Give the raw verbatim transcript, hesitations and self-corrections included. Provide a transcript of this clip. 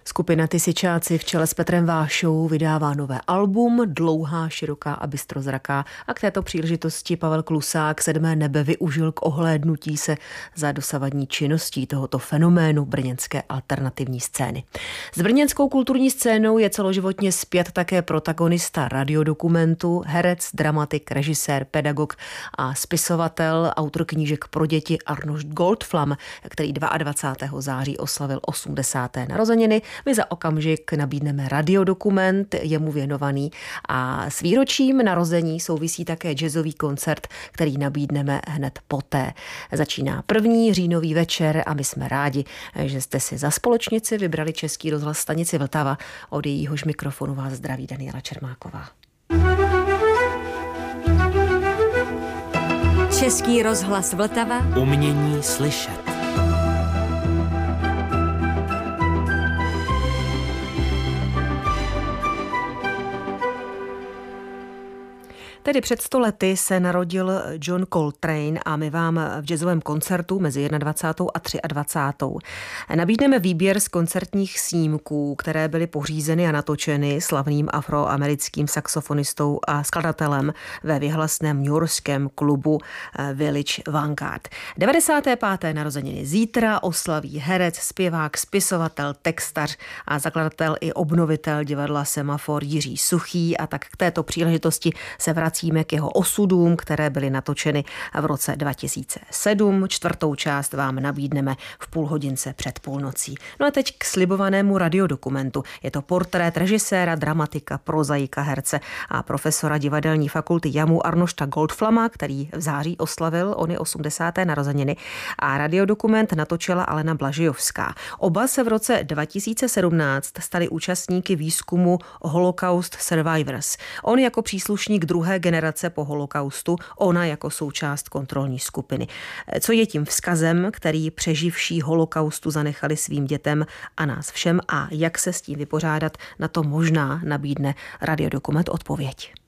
Skupina Tysičáci v čele s Petrem Vášou vydává nové album Dlouhá, široká a bystrozraká a k této příležitosti Pavel Klusák Sedmé nebe využil k ohlédnutí se za dosavadní činností tohoto fenoménu brněnské alternativní scény. S brněnskou kulturní scénou je celoživotně spjat také protagonista radiodokumentu, herec, dramatik, režisér, pedagog a spisovatel, autor knížek pro děti Arnošt Goldflam, který dvacátého druhého září oslavil osmdesáté narozeniny. My za okamžik nabídneme radiodokument, jemu věnovaný, a s výročím narození souvisí také jazzový koncert, který nabídneme hned poté. Začíná první říjnový večer a my jsme rádi, že jste si za společnici vybrali Český rozhlas stanici Vltava. Od jejíhož mikrofonu vás zdraví Daniela Čermáková. Český rozhlas Vltava. Umění slyšet. Tedy před sto lety se narodil John Coltrane a my vám v jazzovém koncertu mezi dvacátou první a dvacátou třetí nabídneme výběr z koncertních snímků, které byly pořízeny a natočeny slavným afroamerickým saxofonistou a skladatelem ve věhlasném newyorském klubu Village Vanguard. devadesáté páté narozeniny zítra oslaví herec, zpěvák, spisovatel, textař a zakladatel i obnovitel divadla Semafor Jiří Suchý, a tak k této příležitosti se vracíme k jeho osudům, které byly natočeny v roce dva tisíce sedm. Čtvrtou část vám nabídneme v půl hodince před půlnocí. No a teď k slibovanému radiodokumentu. Je to portrét režiséra, dramatika, prozaika, herce a profesora divadelní fakulty JAMU Arnošta Goldflama, který v září oslavil ony osmdesáté narozeniny, a radiodokument natočila Alena Blažejovská. Oba se v roce dva tisíce sedmnáct stali účastníky výzkumu Holocaust Survivors. On jako příslušník druhé generace po holokaustu, ona jako součást kontrolní skupiny. Co je tím vzkazem, který přeživší holokaustu zanechali svým dětem a nás všem, a jak se s tím vypořádat, na to možná nabídne radiodokument odpověď.